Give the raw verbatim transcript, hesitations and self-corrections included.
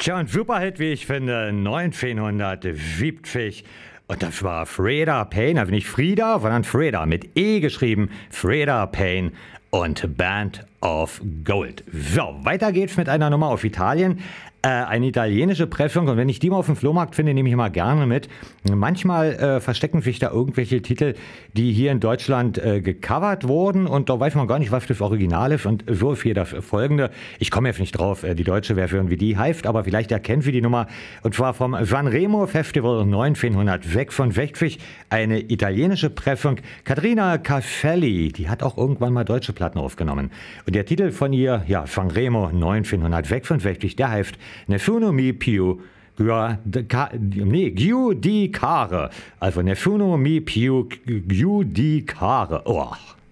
Tja, ein Superhit, wie ich finde, neunzehnhundertsiebzig. Und das war Freda Payne, also nicht Frieda, sondern Freda mit E geschrieben. Freda Payne und Band of Gold. So, weiter geht's mit einer Nummer auf Italien. Äh, eine italienische Pressung, und wenn ich die mal auf dem Flohmarkt finde, nehme ich immer gerne mit. Manchmal äh, verstecken sich da irgendwelche Titel, die hier in Deutschland äh, gecovert wurden, und da weiß man gar nicht, was das Original ist, und so ist hier das folgende. Ich komme jetzt nicht drauf, äh, die deutsche Version, wie die heißt, aber vielleicht erkennt ihr die Nummer, und zwar vom Sanremo Festival neunzehnhundertsechsundsechzig, eine italienische Pressung. Caterina Caselli, die hat auch irgendwann mal deutsche Platten aufgenommen. Und der Titel von ihr, ja, Sanremo neunzehnhundertsechsundsechzig, der heißt Nessuno mi più nee, giudicare. Also Nessuno mi più giudicare. Oh.